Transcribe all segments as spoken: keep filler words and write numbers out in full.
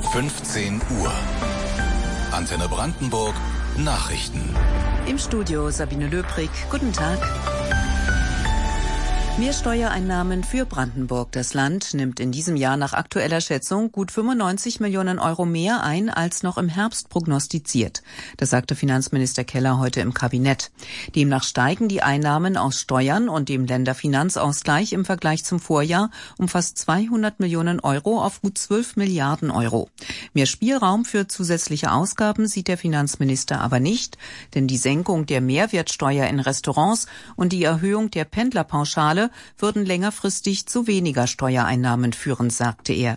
fünfzehn Uhr. Antenne Brandenburg Nachrichten. Im Studio Sabine Löbrig. Guten Tag. Mehr Steuereinnahmen für Brandenburg. Das Land nimmt in diesem Jahr nach aktueller Schätzung gut fünfundneunzig Millionen Euro mehr ein, als noch im Herbst prognostiziert. Das sagte Finanzminister Keller heute im Kabinett. Demnach steigen die Einnahmen aus Steuern und dem Länderfinanzausgleich im Vergleich zum Vorjahr um fast zweihundert Millionen Euro auf gut zwölf Milliarden Euro. Mehr Spielraum für zusätzliche Ausgaben sieht der Finanzminister aber nicht, denn die Senkung der Mehrwertsteuer in Restaurants und die Erhöhung der Pendlerpauschale würden längerfristig zu weniger Steuereinnahmen führen, sagte er.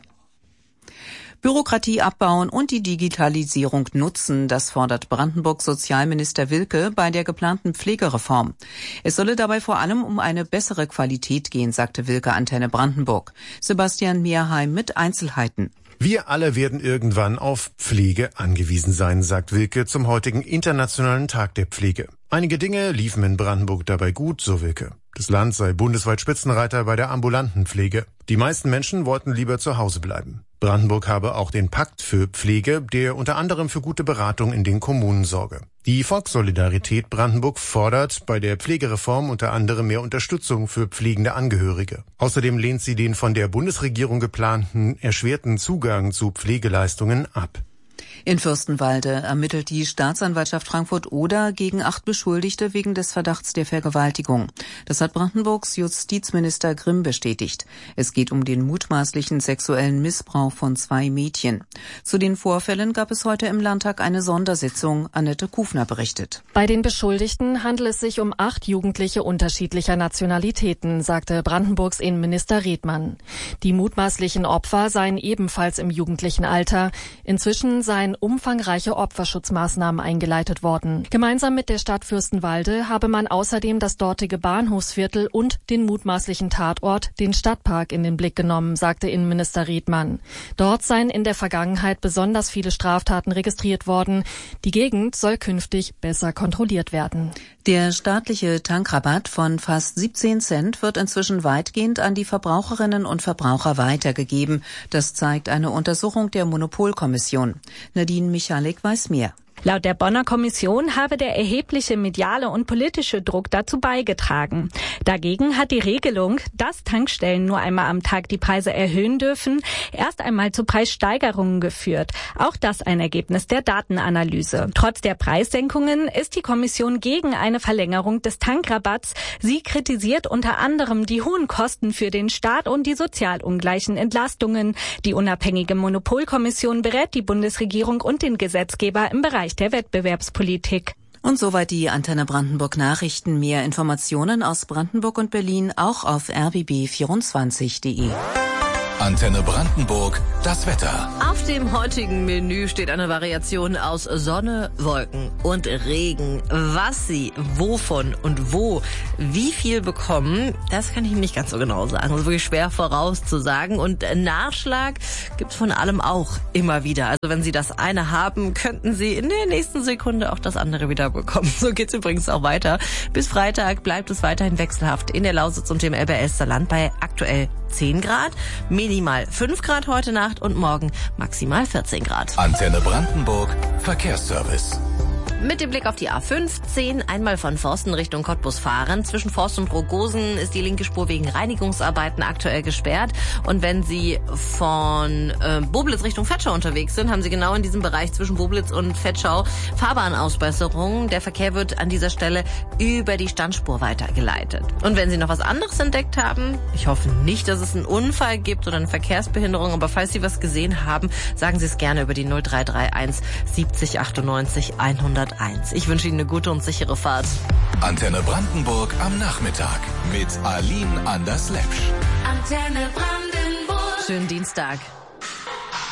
Bürokratie abbauen und die Digitalisierung nutzen, das fordert Brandenburgs Sozialminister Wilke bei der geplanten Pflegereform. Es solle dabei vor allem um eine bessere Qualität gehen, sagte Wilke Antenne Brandenburg. Sebastian Mehrheim mit Einzelheiten. Wir alle werden irgendwann auf Pflege angewiesen sein, sagt Wilke zum heutigen Internationalen Tag der Pflege. Einige Dinge liefen in Brandenburg dabei gut, so Wilke. Das Land sei bundesweit Spitzenreiter bei der ambulanten Pflege. Die meisten Menschen wollten lieber zu Hause bleiben. Brandenburg habe auch den Pakt für Pflege, der unter anderem für gute Beratung in den Kommunen sorge. Die Volkssolidarität Brandenburg fordert bei der Pflegereform unter anderem mehr Unterstützung für pflegende Angehörige. Außerdem lehnt sie den von der Bundesregierung geplanten erschwerten Zugang zu Pflegeleistungen ab. In Fürstenwalde ermittelt die Staatsanwaltschaft Frankfurt-Oder gegen acht Beschuldigte wegen des Verdachts der Vergewaltigung. Das hat Brandenburgs Justizminister Grimm bestätigt. Es geht um den mutmaßlichen sexuellen Missbrauch von zwei Mädchen. Zu den Vorfällen gab es heute im Landtag eine Sondersitzung. Annette Kufner berichtet. Bei den Beschuldigten handelt es sich um acht Jugendliche unterschiedlicher Nationalitäten, sagte Brandenburgs Innenminister Redmann. Die mutmaßlichen Opfer seien ebenfalls im jugendlichen Alter. Inzwischen seien umfangreiche Opferschutzmaßnahmen eingeleitet worden. Gemeinsam mit der Stadt Fürstenwalde habe man außerdem das dortige Bahnhofsviertel und den mutmaßlichen Tatort, den Stadtpark, in den Blick genommen, sagte Innenminister Redmann. Dort seien in der Vergangenheit besonders viele Straftaten registriert worden. Die Gegend soll künftig besser kontrolliert werden. Der staatliche Tankrabatt von fast siebzehn Cent wird inzwischen weitgehend an die Verbraucherinnen und Verbraucher weitergegeben. Das zeigt eine Untersuchung der Monopolkommission. Nadine Michalik weiß mehr. Laut der Bonner Kommission habe der erhebliche mediale und politische Druck dazu beigetragen. Dagegen hat die Regelung, dass Tankstellen nur einmal am Tag die Preise erhöhen dürfen, erst einmal zu Preissteigerungen geführt. Auch das ein Ergebnis der Datenanalyse. Trotz der Preissenkungen ist die Kommission gegen eine Verlängerung des Tankrabatts. Sie kritisiert unter anderem die hohen Kosten für den Staat und die sozial ungleichen Entlastungen. Die unabhängige Monopolkommission berät die Bundesregierung und den Gesetzgeber im Bereich der Wettbewerbspolitik. Und soweit die Antenne Brandenburg Nachrichten. Mehr Informationen aus Brandenburg und Berlin auch auf r b b vierundzwanzig punkt de. Antenne Brandenburg, das Wetter. Auf dem heutigen Menü steht eine Variation aus Sonne, Wolken und Regen. Was Sie, wovon und wo, wie viel bekommen, das kann ich nicht ganz so genau sagen. Das ist wirklich schwer vorauszusagen. Und Nachschlag gibt's von allem auch immer wieder. Also wenn Sie das eine haben, könnten Sie in der nächsten Sekunde auch das andere wieder bekommen. So geht's übrigens auch weiter. Bis Freitag bleibt es weiterhin wechselhaft in der Lausitz und dem Elbe-Elster-Land bei aktuell zehn Grad, minimal fünf Grad heute Nacht und morgen maximal vierzehn Grad. Antenne Brandenburg Verkehrsservice. Mit dem Blick auf die A fünfzehn, einmal von Forsten Richtung Cottbus fahren. Zwischen Forst und Rogosen ist die linke Spur wegen Reinigungsarbeiten aktuell gesperrt. Und wenn Sie von äh, Boblitz Richtung Vetschau unterwegs sind, haben Sie genau in diesem Bereich zwischen Boblitz und Vetschau Fahrbahnausbesserungen. Der Verkehr wird an dieser Stelle über die Standspur weitergeleitet. Und wenn Sie noch was anderes entdeckt haben, ich hoffe nicht, dass es einen Unfall gibt oder eine Verkehrsbehinderung, aber falls Sie was gesehen haben, sagen Sie es gerne über die null drei drei eins siebzig achtundneunzig hunderteins. Ich wünsche Ihnen eine gute und sichere Fahrt. Antenne Brandenburg am Nachmittag mit Aline Anders-Lepsch. Antenne Brandenburg. Schönen Dienstag.